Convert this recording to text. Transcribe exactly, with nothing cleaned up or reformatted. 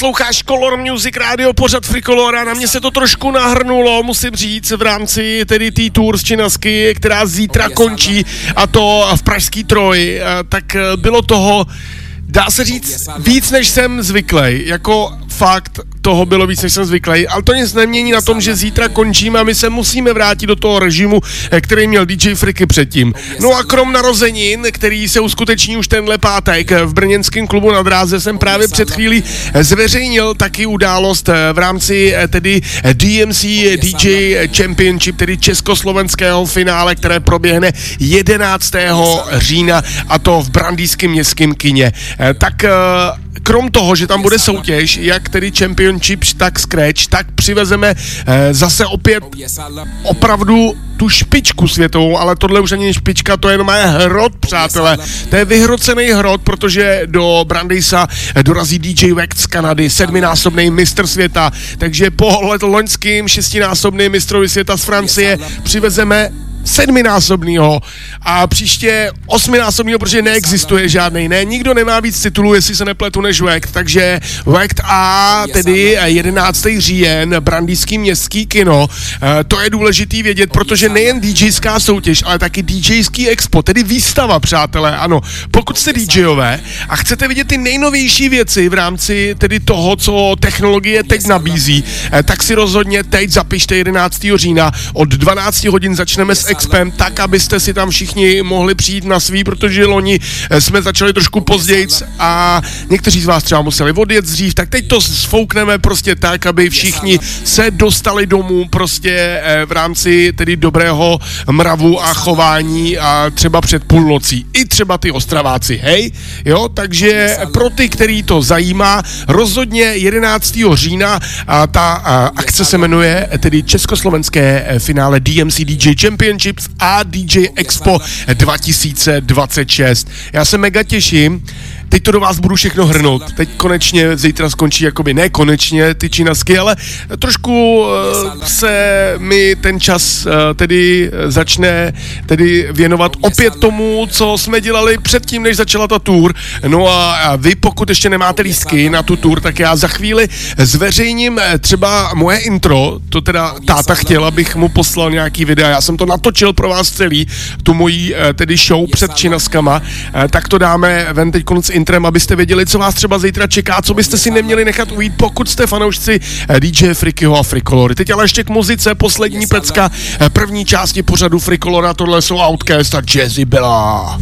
Posloucháš Color Music Radio, pořad Frikolora, na mě se to trošku nahrnulo, musím říct, v rámci tedy té tour z Činasky, která zítra končí, a to v pražský Troji, tak bylo toho, dá se říct, víc než jsem zvyklý, jako fakt toho bylo víc, než jsem zvyklý, ale to nic nemění na tom, že zítra končíme a my se musíme vrátit do toho režimu, který měl D J Friky předtím. No a krom narozenin, který se uskuteční už tenhle pátek v brněnském klubu Na dráze, jsem právě před chvílí zveřejnil taky událost v rámci tedy D M C D J Championship, tedy československého finále, které proběhne jedenáctého října, a to v brandýském městském kině. Tak krom toho, že tam bude soutěž, jak tedy Championship, tak Scratch, tak přivezeme eh, zase opět opravdu tu špičku světovou, ale tohle už ani špička, to je jenom hrot, přátelé. To je vyhrocený hrot, protože do Brandeisa dorazí D J Wecht z Kanady, sedminásobný mistr světa, takže po loňským šestinásobným mistrovi světa z Francie přivezeme sedminásobnýho a příště osminásobnýho, protože neexistuje žádnej, ne, nikdo nemá víc titulů, jestli se nepletu, než Wecht, takže Wecht a tedy jedenáctého říjen, brandýský městský kino, to je důležitý vědět, protože nejen DJská soutěž, ale taky DJský expo, tedy výstava, přátelé, ano, pokud jste DJové a chcete vidět ty nejnovější věci v rámci tedy toho, co technologie teď nabízí, tak si rozhodně teď zapište jedenáctého října, od dvanácti hodin začneme s expem, tak, abyste si tam všichni mohli přijít na svý, protože loni jsme začali trošku později a někteří z vás třeba museli odjet dřív, tak teď to sfoukneme prostě tak, aby všichni se dostali domů prostě v rámci tedy dobrého mravu a chování a třeba před půlnocí. I třeba ty Ostraváci, hej? Jo, takže pro ty, který to zajímá, rozhodně jedenáctého října a ta a, akce se jmenuje tedy československé finále D M C D J Championship a D J Expo dva tisíce dvacet šest. Já se mega těším. Teď to do vás budu všechno hrnout. Teď konečně zítra skončí, jakoby ne konečně ty Činasky, ale trošku uh, se mi ten čas uh, tedy začne tedy věnovat opět tomu, co jsme dělali předtím, než začala ta tour. No a, a vy, pokud ještě nemáte lístky na tu tour, tak já za chvíli zveřejním třeba moje intro, to teda táta chtěl, abych mu poslal nějaký videa, já jsem to natočil pro vás celý, tu mojí uh, tedy show před Činaskama, uh, tak to dáme ven teď konec intrem, abyste věděli, co vás třeba zítra čeká, co byste si neměli nechat ujít, pokud jste fanoušci D J Frikyho a Frikolory. Teď ale ještě k muzice, poslední pecka první části pořadu Frikolora, tohle jsou Outkast a Jazzy Bella.